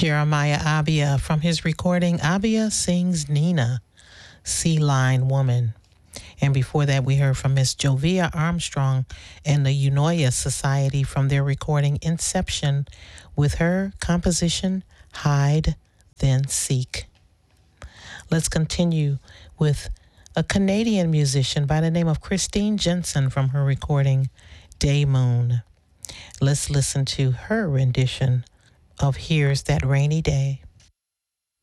Jeremiah Abia from his recording, Abia Sings Nina, Sea Line Woman. And before that, we heard from Miss Jovia Armstrong and the Unoya Society from their recording Inception with her composition, Hide, Then Seek. Let's continue with a Canadian musician by the name of Christine Jensen from her recording, Day Moon. Let's listen to her rendition of Here's That Rainy Day.